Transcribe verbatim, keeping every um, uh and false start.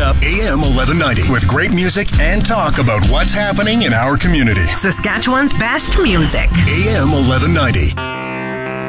Up A M eleven ninety with great music and talk about what's happening in our community. Saskatchewan's best music. A M eleven ninety.